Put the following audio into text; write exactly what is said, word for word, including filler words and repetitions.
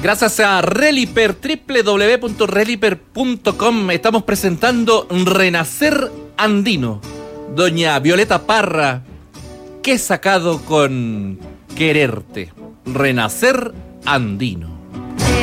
Gracias a Reliper, doble u doble u doble u punto reliper punto com, estamos presentando Renacer Andino. Doña Violeta Parra, ¿qué sacado con quererte? Renacer Andino.